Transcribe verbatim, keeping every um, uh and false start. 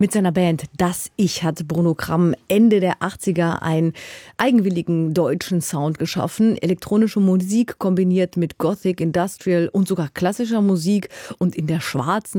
Mit seiner Band Das Ich hat Bruno Kramm Ende der achtziger einen eigenwilligen deutschen Sound geschaffen. Elektronische Musik kombiniert mit Gothic, Industrial und sogar klassischer Musik. Und in der schwarzen